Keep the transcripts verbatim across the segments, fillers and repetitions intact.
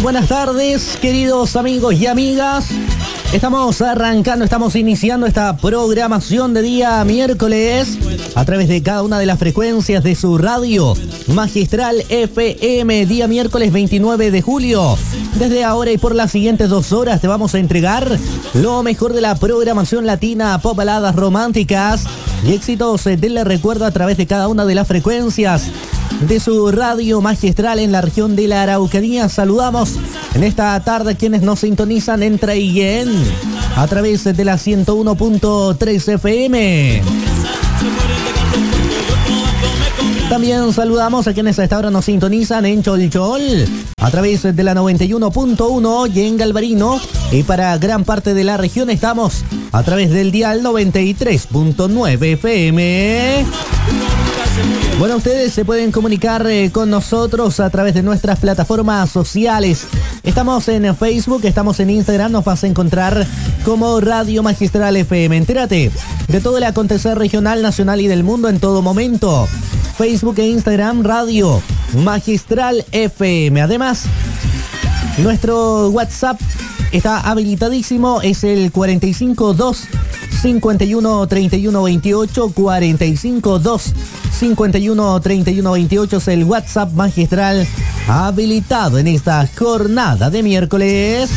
buenas tardes, queridos amigos y amigas. Estamos arrancando, estamos iniciando esta programación de día miércoles a través de cada una de las frecuencias de su radio Magistral F M, día miércoles veintinueve de julio. Desde ahora y por las siguientes dos horas te vamos a entregar lo mejor de la programación latina, pop, baladas románticas y éxitos del recuerdo a través de cada una de las frecuencias de su radio Magistral en la región de la Araucanía. Saludamos en esta tarde a quienes nos sintonizan en Traiguén a través de la ciento uno punto tres F M. También saludamos a quienes a esta hora nos sintonizan en Cholchol a través de la noventa y uno punto uno y en Galvarino. Y para gran parte de la región estamos a través del dial noventa y tres punto nueve F M. Bueno, ustedes se pueden comunicar eh, con nosotros a través de nuestras plataformas sociales. Estamos en Facebook, estamos en Instagram, nos vas a encontrar como Radio Magistral F M. Entérate de todo el acontecer regional, nacional y del mundo en todo momento. Facebook e Instagram, Radio Magistral F M. Además, nuestro WhatsApp está habilitadísimo, es el cuarenta y cinco dos cincuenta y uno treinta y uno veintiocho, cuarenta y cinco dos cincuenta y uno treinta y uno veintiocho es el WhatsApp magistral habilitado en esta jornada de miércoles.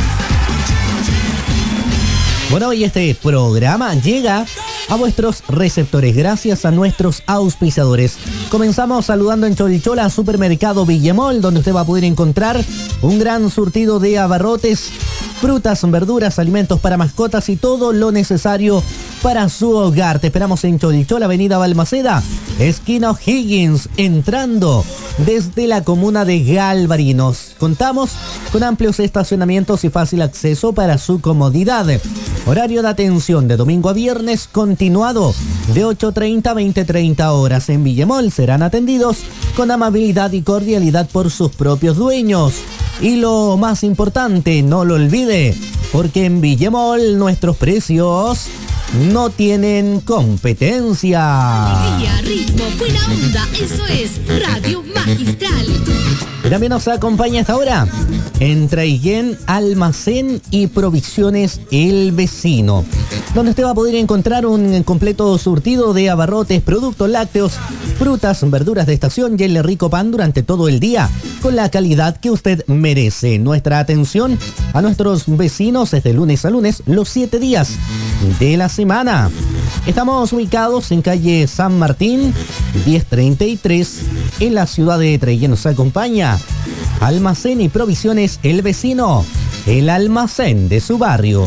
Bueno, y este programa llega a vuestros receptores gracias a nuestros auspiciadores. Comenzamos saludando en Cholichola, Supermercado Villamol, donde usted va a poder encontrar un gran surtido de abarrotes, frutas, verduras, alimentos para mascotas y todo lo necesario para su hogar. Te esperamos en Cholichola, Avenida Balmaceda, esquina O'Higgins, entrando desde la comuna de Galvarinos. Contamos con amplios estacionamientos y fácil acceso para su comodidad. Horario de atención de domingo a viernes continuado de ocho treinta a veinte treinta horas. En Villamol serán atendidos con amabilidad y cordialidad por sus propios dueños. Y lo más importante, no lo olvide, porque en Villamol nuestros precios no tienen competencia. Alegría, ritmo, buena onda, eso es Radio Magistral. También nos acompaña hasta ahora en Traiguén, Almacén y Provisiones El Vecino, donde usted va a poder encontrar un completo surtido de abarrotes, productos lácteos, frutas, verduras de estación y el rico pan durante todo el día, con la calidad que usted merece. Nuestra atención a nuestros vecinos es de lunes a lunes, los siete días de la semana. Estamos ubicados en calle San Martín, diez treinta y tres, en la ciudad de Traiguén. Nos acompaña Almacén y Provisiones El Vecino, el almacén de su barrio.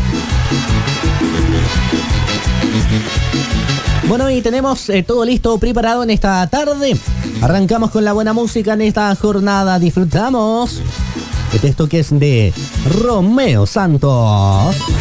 Bueno, y tenemos eh, todo listo, preparado en esta tarde. Arrancamos con la buena música en esta jornada. Disfrutamos de esto que es de Romeo Santos.